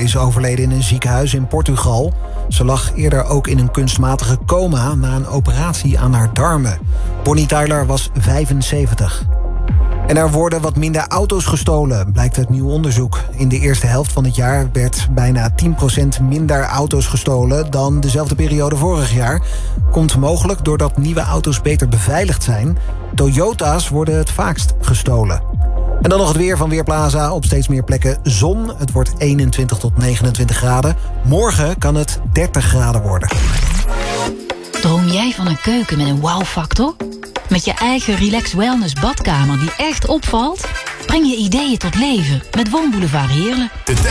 is overleden in een ziekenhuis in Portugal. Ze lag eerder ook in een kunstmatige coma na een operatie aan haar darmen. Bonnie Tyler was 75. En er worden wat minder auto's gestolen, blijkt uit nieuw onderzoek. In de eerste helft van het jaar werd bijna 10% minder auto's gestolen dan dezelfde periode vorig jaar. Komt mogelijk doordat nieuwe auto's beter beveiligd zijn. Toyota's worden het vaakst gestolen. En dan nog het weer van Weerplaza. Op steeds meer plekken zon. Het wordt 21 tot 29 graden. Morgen kan het 30 graden worden. Droom jij van een keuken met een wow-factor? Met je eigen relax wellness badkamer die echt opvalt? Breng je ideeën tot leven met Woonboulevard Heerlen.